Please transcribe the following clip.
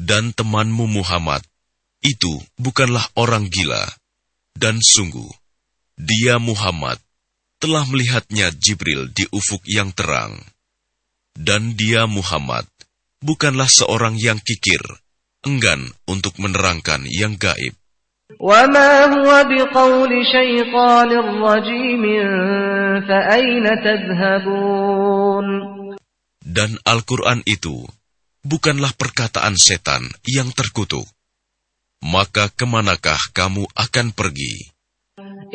Dan temanmu Muhammad, itu bukanlah orang gila. Dan sungguh, dia Muhammad telah melihatnya Jibril di ufuk yang terang. Dan dia Muhammad bukanlah seorang yang kikir, enggan untuk menerangkan yang gaib. وَمَا هُوَ بِقَوْلِ شَيْطَانٍ رَّجِيمٍ فَأَيْنَ تَذْهَبُونَ. Dan Al-Quran itu bukanlah perkataan setan yang terkutuk. Maka kemanakah kamu akan pergi?